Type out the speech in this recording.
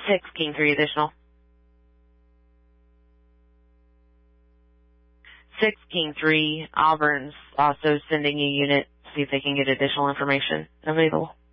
6, King 3 additional. 6, King 3, Auburn's also sending a unit, see if they can get additional information available.